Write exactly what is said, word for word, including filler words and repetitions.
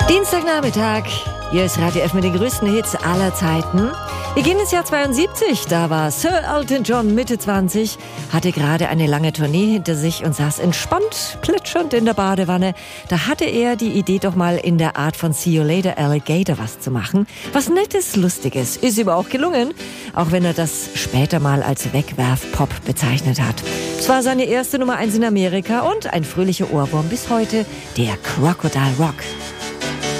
Dienstagnachmittag, hier ist Radio F mit den größten Hits aller Zeiten. Wir gehen ins Jahr zweiundsiebzig, da war Sir Elton John Mitte zwanzig, hatte gerade eine lange Tournee hinter sich und saß entspannt, plätschernd in der Badewanne. Da hatte er die Idee, doch mal in der Art von See You Later Alligator was zu machen. Was Nettes, Lustiges, ist ihm auch gelungen, auch wenn er das später mal als Wegwerf-Pop bezeichnet hat. Es war seine erste Nummer eins in Amerika und ein fröhlicher Ohrwurm bis heute, der Crocodile Rock.